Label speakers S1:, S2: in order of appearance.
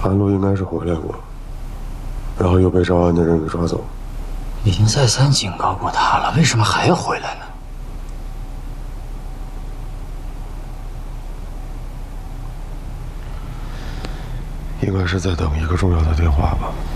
S1: 韩露应该是回来过，然后又被招安的人给抓走。
S2: 已经再三警告过他了，为什么还要回来呢？
S1: 应该是在等一个重要的电话吧。